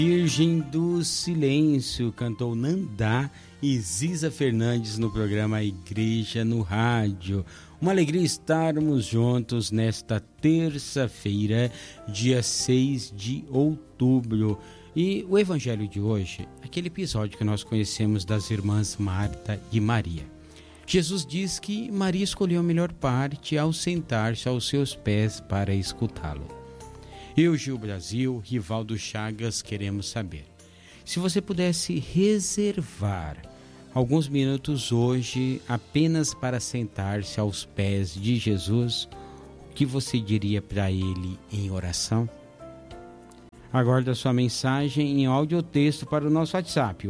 Virgem do Silêncio, cantou Nandá e Ziza Fernandes no programa Igreja no Rádio. Uma alegria estarmos juntos nesta terça-feira, dia 6 de outubro. E o evangelho de hoje, aquele episódio que nós conhecemos das irmãs Marta e Maria. Jesus diz que Maria escolheu a melhor parte ao sentar-se aos seus pés para escutá-lo. Eu, Gil Brasil, Rivaldo Chagas, queremos saber. Se você pudesse reservar alguns minutos hoje apenas para sentar-se aos pés de Jesus, o que você diria para ele em oração? Aguardo a sua mensagem em áudio ou texto para o nosso WhatsApp,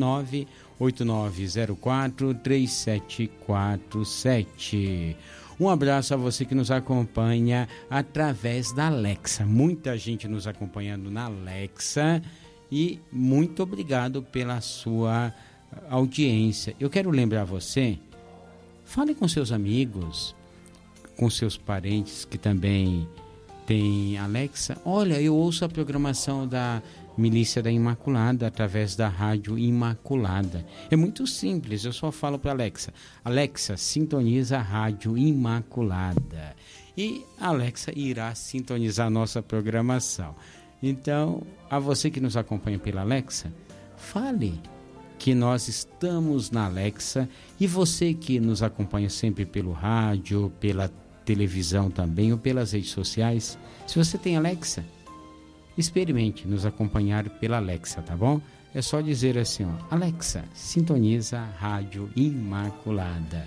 11989043747. Um abraço a você que nos acompanha através da Alexa. Muita gente nos acompanhando na Alexa e muito obrigado pela sua audiência. Eu quero lembrar você, fale com seus amigos, com seus parentes que também têm Alexa. Olha, eu ouço a programação da Milícia da Imaculada através da Rádio Imaculada. É muito simples, eu só falo para Alexa. Alexa, sintoniza a Rádio Imaculada. E a Alexa irá sintonizar a nossa programação. Então, a você que nos acompanha pela Alexa, fale que nós estamos na Alexa. E você que nos acompanha sempre pelo rádio, pela televisão também ou pelas redes sociais, se você tem Alexa, experimente nos acompanhar pela Alexa, tá bom? É só dizer assim, ó, Alexa, sintoniza a Rádio Imaculada.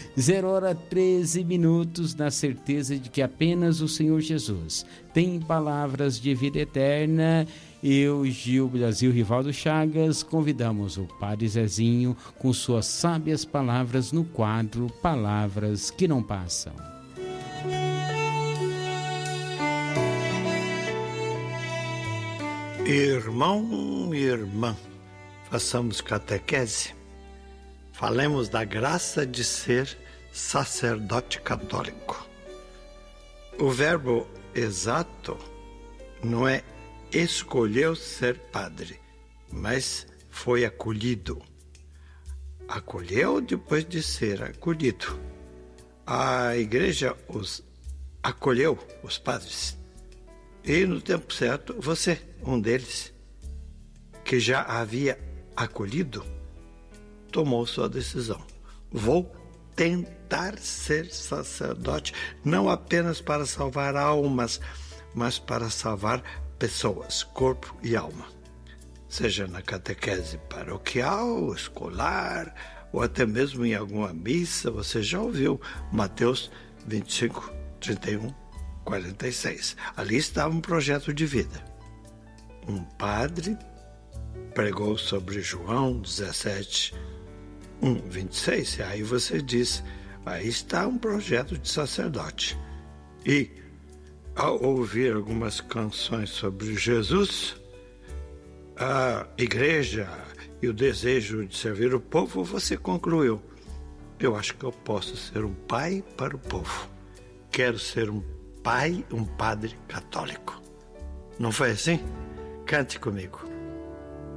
0h13, na certeza de que apenas o Senhor Jesus tem palavras de vida eterna. Eu, Gil Brasil, Rivaldo Chagas, convidamos o Padre Zezinho com suas sábias palavras no quadro Palavras que Não Passam. Irmão e irmã, façamos catequese. Falemos da graça de ser sacerdote católico. O verbo exato não é escolheu ser padre, mas foi acolhido. Acolheu depois de ser acolhido. A igreja os acolheu, os padres. E no tempo certo, você, um deles, que já havia acolhido, tomou sua decisão. Vou tentar ser sacerdote, não apenas para salvar almas, mas para salvar pessoas, corpo e alma. Seja na catequese paroquial, escolar, ou até mesmo em alguma missa, você já ouviu Mateus 25, 31, 46. Ali estava um projeto de vida. Um padre pregou sobre João 17, 26. E aí você diz, aí está um projeto de sacerdote. E ao ouvir algumas canções sobre Jesus, a igreja e o desejo de servir o povo, você concluiu, eu acho que eu posso ser um pai para o povo. Quero ser um pai, um padre católico. Não foi assim? Cante comigo.